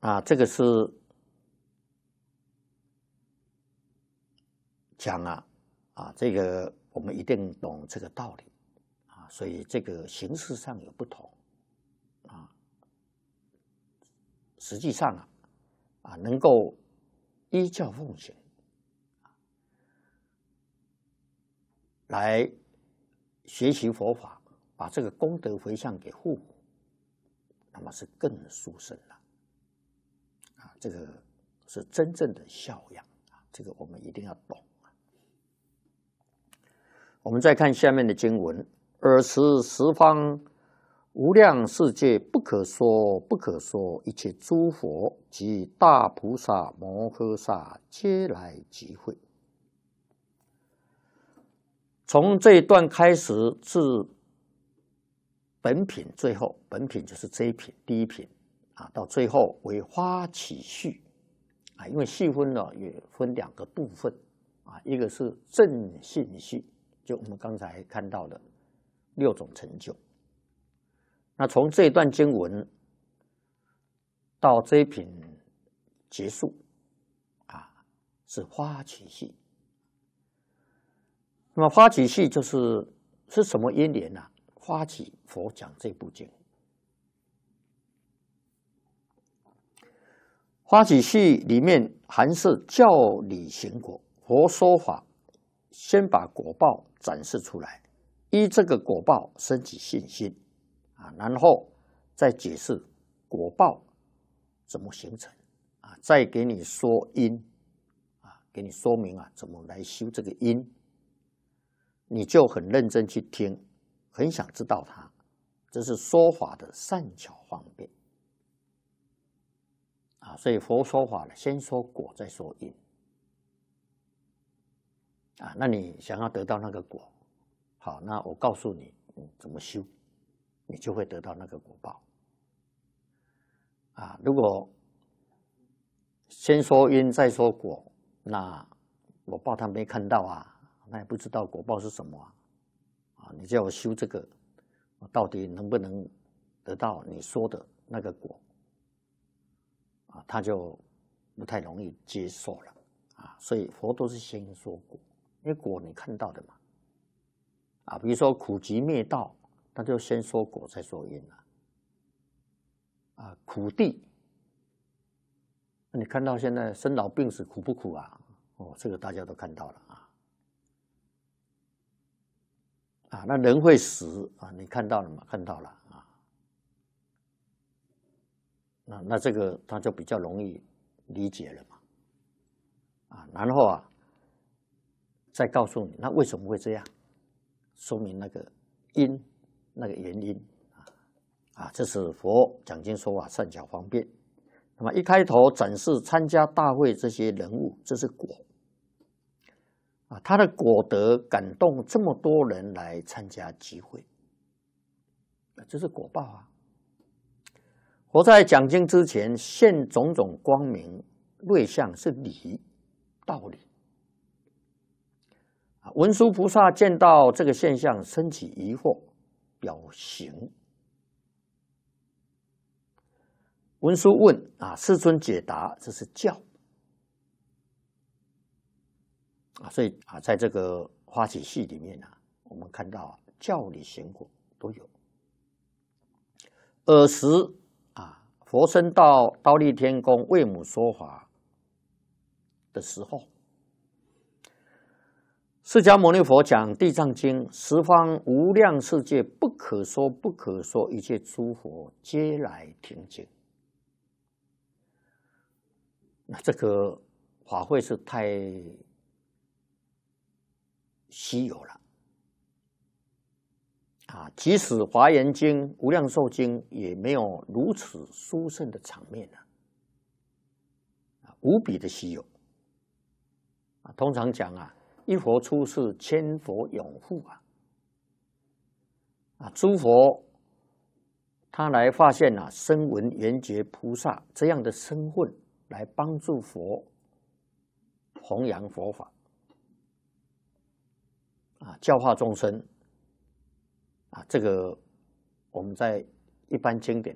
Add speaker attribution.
Speaker 1: 这个是讲这个我们一定懂这个道理所以这个形式上有不同实际上能够依教奉行来学习佛法，把这个功德回向给父母，那么是更殊胜了这个是真正的孝养这个我们一定要懂我们再看下面的经文：尔时十方无量世界不可说不可说一切诸佛及大菩萨摩诃萨皆来集会。从这一段开始至本品最后，本品就是这一品第一品到最后为发起序因为细分呢也分两个部分一个是正信序，就我们刚才看到的6种成就。那从这一段经文到这一品结束是发起序。那么发起序是什么因缘发起佛讲这部经。发起序里面含是教理行果，佛说法先把果报展示出来，依这个果报升起信心然后再解释果报怎么形成再给你说因给你说明怎么来修这个因，你就很认真去听，很想知道它，这是说法的善巧方便所以佛说法呢，先说果再说因那你想要得到那个果，好，那我告诉你怎么修，你就会得到那个果报如果先说因再说果，那我报他没看到那也不知道果报是什么你叫我修这个，我到底能不能得到你说的那个果他就不太容易接受了所以佛都是先说果，因为果你看到的嘛比如说苦集灭道，那就先说果再说因苦地，你看到现在生老病死苦不苦这个大家都看到了那人会死你看到了吗？看到了那这个他就比较容易理解了嘛然后再告诉你那为什么会这样，说明那个因那个原因这是佛讲经说法善巧方便。那么一开头展示参加大会这些人物，这是果他的果德感动这么多人来参加集会，这是果报佛在讲经之前现种种光明瑞相，是理道理文殊菩萨见到这个现象生起疑惑，表行。文殊问世尊解答，这是教所以在这个发起序里面我们看到教理行果都有。尔时佛升到忉利天宫为母说法的时候，释迦牟尼佛讲地藏经，十方无量世界不可说不可说一切诸佛皆来听经。那这个法会是太稀有了即使华严经无量寿经也没有如此殊胜的场面无比的稀有通常讲一佛出世千佛拥护诸佛他来发现声闻缘觉菩萨这样的身份，来帮助佛弘扬佛法教化众生这个我们在一般经典